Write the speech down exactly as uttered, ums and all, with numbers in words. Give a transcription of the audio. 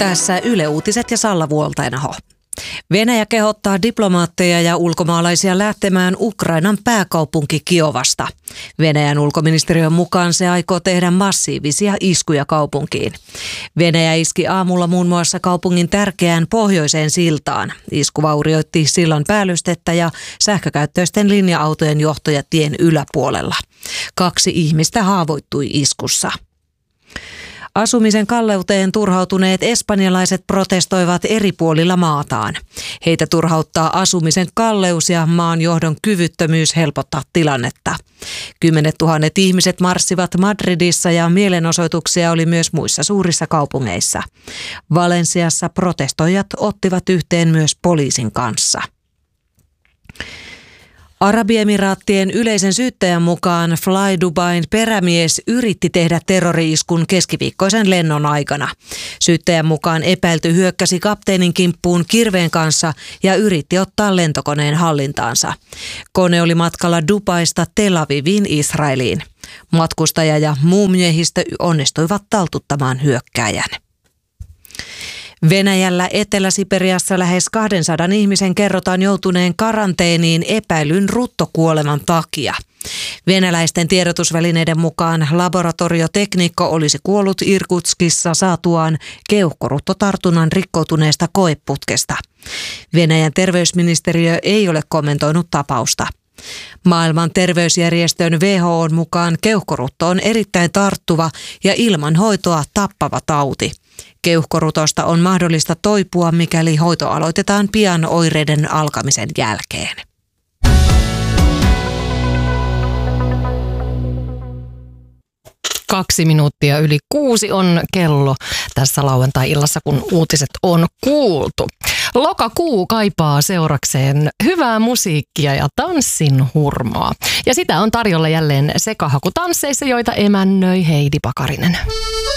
Tässä Yle Uutiset ja Salla Vuoltainaho. Venäjä kehottaa diplomaatteja ja ulkomaalaisia lähtemään Ukrainan pääkaupunki Kiovasta. Venäjän ulkoministeriön mukaan se aikoo tehdä massiivisia iskuja kaupunkiin. Venäjä iski aamulla muun muassa kaupungin tärkeään pohjoiseen siltaan. Isku vaurioitti sillan päällystettä ja sähkökäyttöisten linja-autojen johtoja tien yläpuolella. Kaksi ihmistä haavoittui iskussa. Asumisen kalleuteen turhautuneet espanjalaiset protestoivat eri puolilla maataan. Heitä turhauttaa asumisen kalleus ja maan johdon kyvyttömyys helpottaa tilannetta. Kymmenet tuhannet ihmiset marssivat Madridissa ja mielenosoituksia oli myös muissa suurissa kaupungeissa. Valensiassa protestoijat ottivat yhteen myös poliisin kanssa. Arabiemiraattien yleisen syyttäjän mukaan Fly Dubain perämies yritti tehdä terrori-iskun keskiviikkoisen lennon aikana. Syyttäjän mukaan epäilty hyökkäsi kapteenin kimppuun kirveen kanssa ja yritti ottaa lentokoneen hallintaansa. Kone oli matkalla Dubaista Tel Aviviin Israeliin. Matkustaja ja muu miehistö onnistuivat taltuttamaan hyökkääjän. Venäjällä Etelä-Siperiassa lähes kahdensadan ihmisen kerrotaan joutuneen karanteeniin epäilyn ruttokuoleman takia. Venäläisten tiedotusvälineiden mukaan laboratorioteknikko olisi kuollut Irkutskissa saatuaan keuhkoruttotartunnan rikkoutuneesta koeputkesta. Venäjän terveysministeriö ei ole kommentoinut tapausta. Maailman terveysjärjestön W H O:n mukaan keuhkorutto on erittäin tarttuva ja ilman hoitoa tappava tauti. Keuhkorutosta on mahdollista toipua, mikäli hoito aloitetaan pian oireiden alkamisen jälkeen. Kaksi minuuttia yli kuusi on kello tässä lauantai-illassa, kun uutiset on kuultu. Lokakuu kaipaa seurakseen hyvää musiikkia ja tanssin hurmaa. Ja sitä on tarjolla jälleen sekahakutansseissa, joita emännöi Heidi Pakarinen.